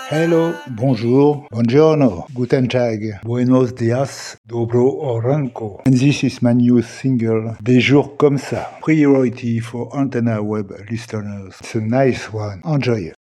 Hello, bonjour, buongiorno, guten tag, buenos dias, dobro oranko. And this is my new single, Des jours comme ça. Priority for Antenna Web listeners. It's a nice one. Enjoy.